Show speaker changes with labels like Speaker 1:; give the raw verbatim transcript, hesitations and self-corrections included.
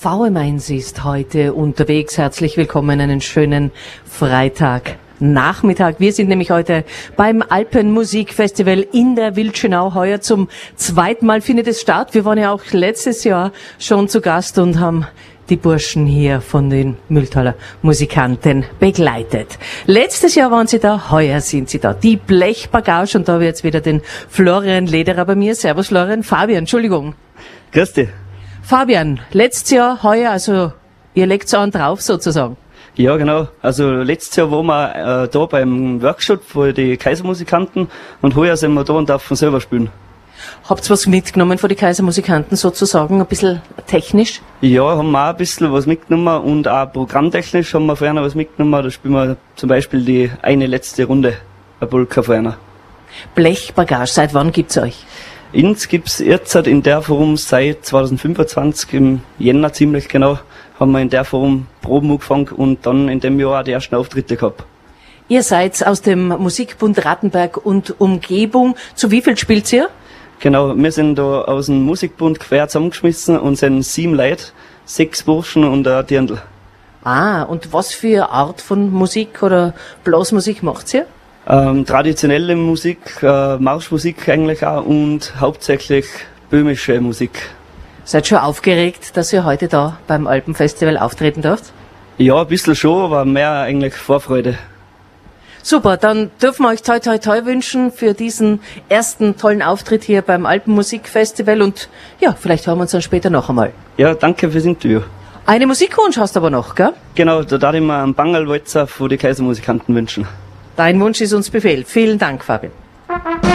Speaker 1: V M eins ist heute unterwegs. Herzlich willkommen, einen schönen Freitagnachmittag. Wir sind nämlich heute beim Alpenmusikfestival in der Wildschönau. Heuer zum zweiten Mal findet es statt. Wir waren ja auch letztes Jahr schon zu Gast und haben die Burschen hier von den Mühltaler Musikanten begleitet. Letztes Jahr waren sie da, heuer sind sie da. Die Blechbagage, und da habe ich jetzt wieder den Florian Lederer bei mir. Servus Florian. Fabian, Entschuldigung.
Speaker 2: Grüß dich.
Speaker 1: Fabian, letztes Jahr, heuer, also ihr legt so einen drauf sozusagen.
Speaker 2: Ja, genau. Also letztes Jahr waren wir äh, da beim Workshop für die Kaisermusikanten und heuer sind wir da und dürfen selber spielen.
Speaker 1: Habt ihr was mitgenommen von den Kaisermusikanten sozusagen, ein bisschen technisch?
Speaker 2: Ja, haben wir auch ein bisschen was mitgenommen und auch programmtechnisch haben wir vorher was mitgenommen. Da spielen wir zum Beispiel die eine letzte Runde, eine Polka vorher.
Speaker 1: Blechbagage, seit wann gibt's euch?
Speaker 2: Uns gibt's jetzt in der Form seit zwanzig fünfundzwanzig, im Jänner ziemlich genau, haben wir in der Form Proben angefangen und dann in dem Jahr auch die ersten Auftritte gehabt.
Speaker 1: Ihr seid aus dem Musikbund Rattenberg und Umgebung. Zu wie viel spielt ihr?
Speaker 2: Genau, wir sind da aus dem Musikbund quer zusammengeschmissen und sind sieben Leute, sechs Burschen und ein Dirndl.
Speaker 1: Ah, und was für Art von Musik oder Blasmusik macht ihr?
Speaker 2: Ähm, traditionelle Musik, äh, Marschmusik eigentlich auch und hauptsächlich böhmische Musik.
Speaker 1: Seid schon aufgeregt, dass ihr heute da beim Alpenfestival auftreten dürft?
Speaker 2: Ja, ein bisschen schon, aber mehr eigentlich Vorfreude.
Speaker 1: Super, dann dürfen wir euch toi toi toi wünschen für diesen ersten tollen Auftritt hier beim Alpenmusikfestival und ja, vielleicht hören wir uns dann später noch einmal.
Speaker 2: Ja, danke fürs Interview.
Speaker 1: Eine Musikwunsch hast du aber noch, gell?
Speaker 2: Genau, da darf ich mir einen Bangerlwalzer für die Kaisermusikanten wünschen.
Speaker 1: Dein Wunsch ist uns Befehl. Vielen Dank, Fabian.